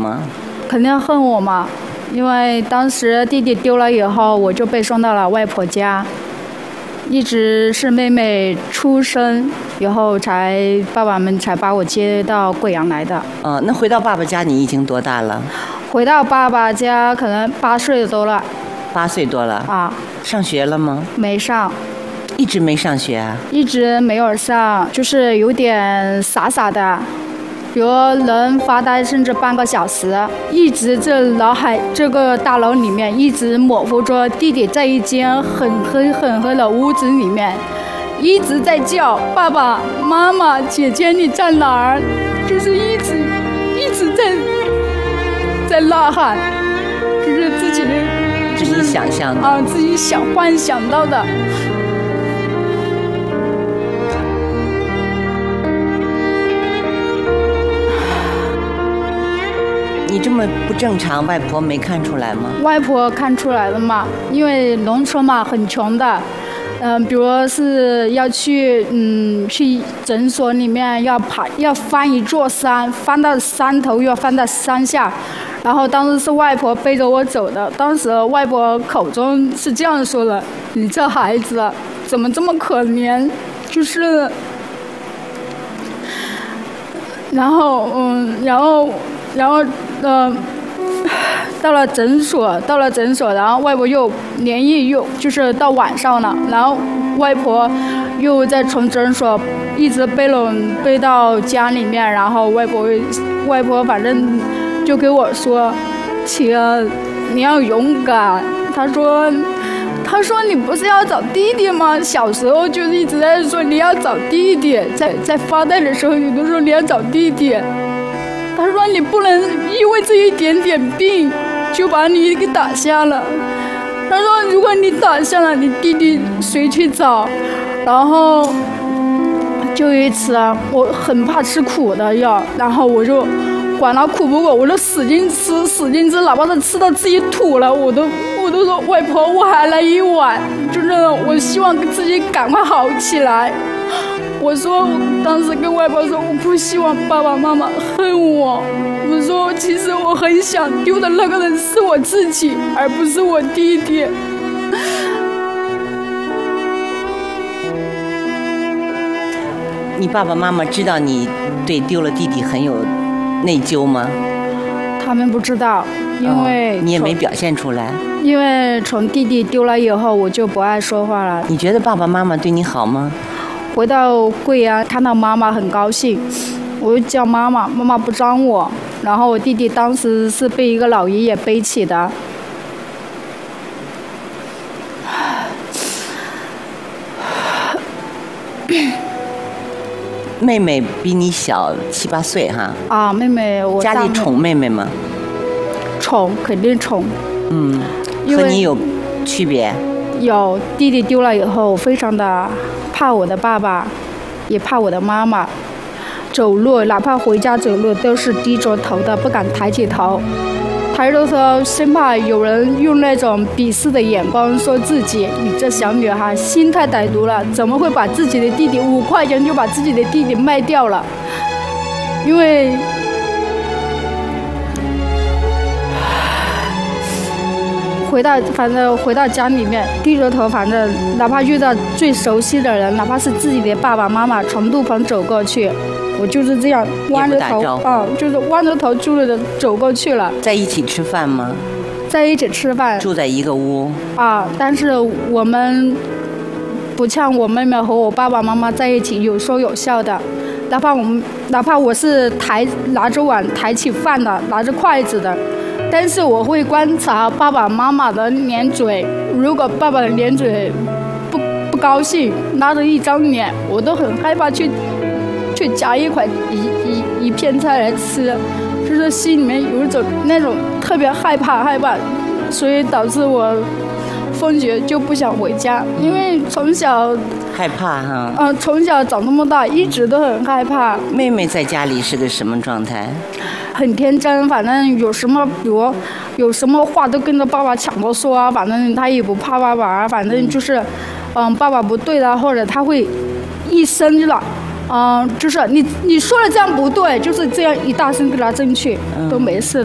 吗？ 肯定恨我嘛，因为当时弟弟丢了以后，我就被送到了外婆家，一直是妹妹出生以后爸爸们才把我接到贵阳来的。 那回到爸爸家你已经多大了？ 回到爸爸家可能8岁多了。 8岁多了啊？上学了吗？ 没上。 一直没上学啊？ 一直没有上，就是有点傻傻的，比如能发呆甚至半个小时，一直这个大楼里面一直模糊着弟弟在一间很黑的屋子里面，一直在叫爸爸妈妈姐姐你在哪儿，就是一直在呐喊，就是自己想象的自己幻想到的。 你这么不正常，外婆没看出来吗？ 外婆看出来了嘛，因为农村嘛很穷的，比如是要去诊所里面要翻一座山，翻到山头又要翻到山下，然后当时是外婆背着我走的，当时外婆口中是这样说的：“你这孩子怎么这么可怜？”就是，然后到了诊所，然后外婆又连夜就是到晚上了，然后外婆又再从诊所一直背到家里面，然后外婆反正就给我说：“亲，你要勇敢。”他说你不是要找弟弟吗？小时候就一直在说你要找弟弟，在发呆的时候你都说你要找弟弟。他说你不能因为这一点点病就把你给打下了。他说如果你打下了，你弟弟谁去找？然后就一次我很怕吃苦的药，然后我就管他苦不苦，我就使劲吃，哪怕是吃到自己吐了，我都说外婆我还来一碗，就是我希望自己赶快好起来。我说当时跟外婆说，我不希望爸爸妈妈恨我，我说其实我很想丢的那个人是我自己，而不是我弟弟。 你爸爸妈妈知道你对丢了弟弟很有内疚吗？ 他们不知道，因为你也没表现出来。 因为从弟弟丢了以后，我就不爱说话了。 你觉得爸爸妈妈对你好吗？ 回到贵阳看到妈妈很高兴，我就叫妈妈，妈妈不张我。然后我弟弟当时是被一个老爷爷背起的。 妹妹比你小7、8岁哈。 啊，妹妹我家里宠妹妹吗？ 宠，肯定宠。 和你有区别？ 有，弟弟丢了以后，我非常的怕我的爸爸，也怕我的妈妈。走路，哪怕回家走路，都是低着头的，不敢抬起头。抬着头，生怕有人用那种鄙视的眼光说自己：“你这小女孩心太歹毒了，怎么会把自己的弟弟5块钱就把自己的弟弟卖掉了？”因为反正回到家里面，低着头，反正哪怕遇到最熟悉的人，哪怕是自己的爸爸妈妈从路旁走过去，我就是这样弯着头就是弯着头住着的走过去了。 在一起吃饭吗？ 在一起吃饭， 住在一个屋但是我们不像我妹妹和我爸爸妈妈在一起有说有笑的，哪怕我是拿着碗抬起饭的，拿着筷子的，但是我会观察爸爸妈妈的脸嘴，如果爸爸的脸嘴不高兴，拉着一张脸，我都很害怕去夹一片菜来吃，就是心里面有一种那种特别害怕，所以导致我放学就不想回家，因为从小害怕哈。 从小长这么大一直都很害怕。 妹妹在家里是个什么状态？ 很天真，反正有什么，比如有什么话都跟着爸爸抢着说啊，反正他也不怕爸爸，反正就是，爸爸不对了，或者他会一生了，就是你说的这样不对，就是这样一大声给他争去，都没事的。